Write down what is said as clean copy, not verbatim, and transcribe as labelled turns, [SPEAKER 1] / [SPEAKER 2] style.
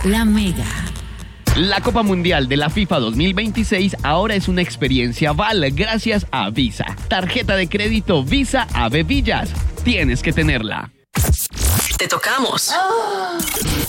[SPEAKER 1] La Mega.
[SPEAKER 2] La Copa Mundial de la FIFA 2026 ahora es una experiencia Val gracias a Visa. Tarjeta de crédito Visa Ave Villas. Tienes que tenerla.
[SPEAKER 1] Te tocamos.